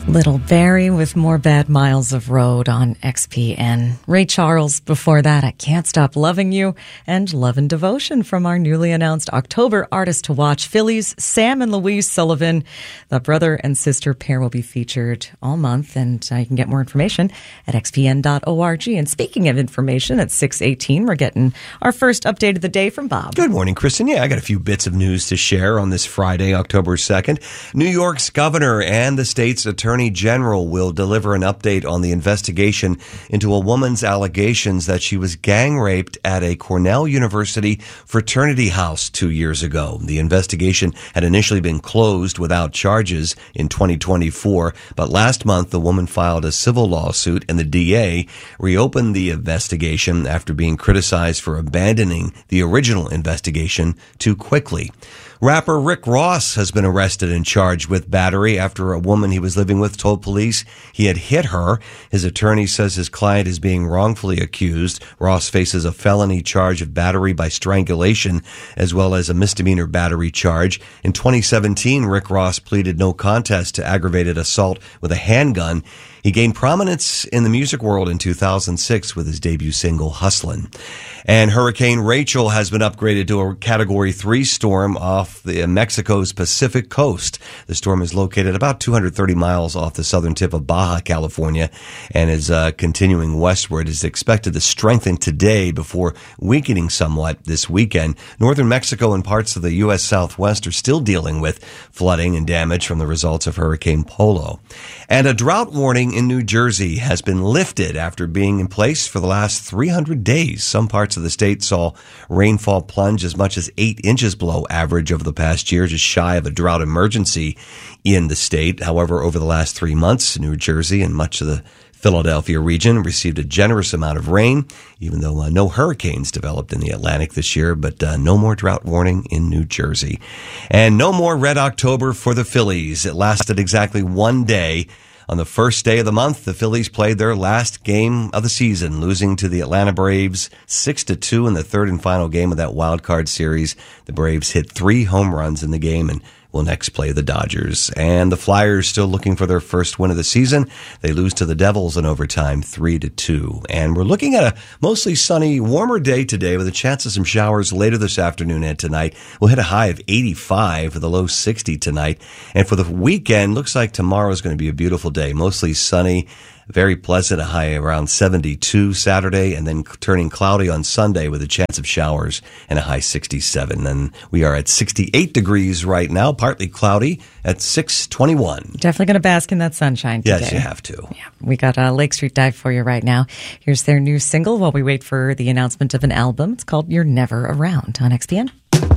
Little Barry with More Bad Miles of Road on XPN. Ray Charles before that, I Can't Stop Loving You, and Love and Devotion from our newly announced October Artist to Watch. Phillies Sam and Louise Sullivan, the brother and sister pair, will be featured all month, and you can get more information at xpn.org. And speaking of information, at 6:18, we're getting our first update of the day from Bob. Good morning, Kristen. Yeah, I got a few bits of news to share on this Friday, October 2nd. New York's governor and the state's attorney general will deliver an update on the investigation into a woman's allegations that she was gang raped at a Cornell University fraternity house 2 years ago. The investigation had initially been closed without charges in 2024, but last month the woman filed a civil lawsuit and the DA reopened the investigation after being criticized for abandoning the original investigation too quickly. Rapper Rick Ross has been arrested and charged with battery after a woman he was living with told police he had hit her. His attorney says his client is being wrongfully accused. Ross faces a felony charge of battery by strangulation as well as a misdemeanor battery charge. In 2017, Rick Ross pleaded no contest to aggravated assault with a handgun. He gained prominence in the music world in 2006 with his debut single, Hustlin'. And Hurricane Rachel has been upgraded to a Category 3 storm off Mexico's Pacific coast. The storm is located about 230 miles off the southern tip of Baja California and is continuing westward. It is expected to strengthen today before weakening somewhat this weekend. Northern Mexico and parts of the U.S. Southwest are still dealing with flooding and damage from the results of Hurricane Polo. And a drought warning in New Jersey has been lifted after being in place for the last 300 days. Some parts of the state saw rainfall plunge as much as 8 inches below average over the past year, just shy of a drought emergency in the state. However, over the last 3 months, New Jersey and much of the Philadelphia region received a generous amount of rain, even though no hurricanes developed in the Atlantic this year, but no more drought warning in New Jersey. And no more Red October for the Phillies. It lasted exactly 1 day. On the first day of the month, the Phillies played their last game of the season, losing to the Atlanta Braves 6-2 in the third and final game of that wild card series. The Braves hit 3 home runs in the game and will next play the Dodgers. And the Flyers still looking for their first win of the season. They lose to the Devils in overtime 3-2. And we're looking at a mostly sunny, warmer day today with a chance of some showers later this afternoon and tonight. We'll hit a high of 85 with a low 60 tonight. And for the weekend, looks like tomorrow is going to be a beautiful day, mostly sunny. Very pleasant, a high around 72 Saturday, and then turning cloudy on Sunday with a chance of showers and a high 67. And we are at 68 degrees right now, partly cloudy at 6:21. Definitely going to bask in that sunshine today. Yes, you have to. Yeah, we got Lake Street Dive for you right now. Here's their new single while we wait for the announcement of an album. It's called You're Never Around on XPN.